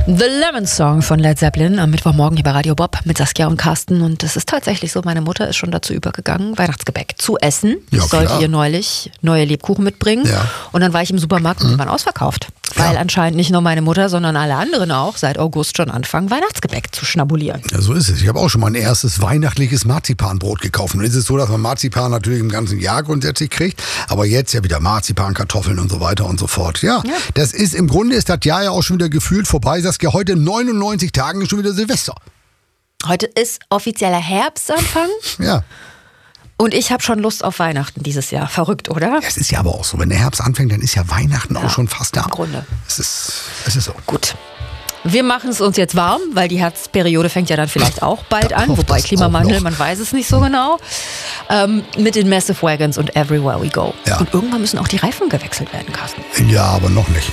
The Lemon Song von Led Zeppelin am Mittwochmorgen hier bei Radio Bob mit Saskia und Carsten. Und es ist tatsächlich so, meine Mutter ist schon dazu übergegangen, Weihnachtsgebäck zu essen. Ja, ich sollte klar. ihr neulich neue Lebkuchen mitbringen. Ja. Und dann war ich im Supermarkt und die waren ausverkauft. Weil anscheinend nicht nur meine Mutter, sondern alle anderen auch seit August schon anfangen, Weihnachtsgebäck zu schnabulieren. Ja, so ist es. Ich habe auch schon mal ein erstes weihnachtliches Marzipanbrot gekauft. Und es ist so, dass man Marzipan natürlich im ganzen Jahr grundsätzlich kriegt, aber jetzt ja wieder Marzipan, Kartoffeln und so weiter und so fort. Ja, das ist im Grunde ist das Jahr ja auch schon wieder gefühlt vorbei. Saskia, heute in 99 Tagen ist schon wieder Silvester. Heute ist offizieller Herbstanfang Ja. und ich habe schon Lust auf Weihnachten dieses Jahr. Verrückt, oder? Es ist ja aber auch so, wenn der Herbst anfängt, dann ist ja Weihnachten auch schon fast da. Im Grunde. Es ist so. Gut. Wir machen es uns jetzt warm, weil die Herbstperiode fängt ja dann vielleicht auch bald an. Wobei das Klimawandel, auch noch. man weiß es nicht so genau. Mit den Massive Wagons und Everywhere We Go. Ja. Und irgendwann müssen auch die Reifen gewechselt werden, Carsten. Ja, aber noch nicht.